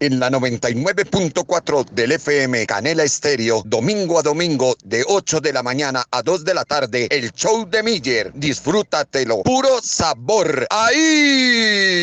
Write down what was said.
en la 99.4 del FM Canela Estéreo, domingo a domingo de 8 de la mañana a 2 de la tarde, el show de Miller. Disfrútatelo, puro sabor. ¡Ahí!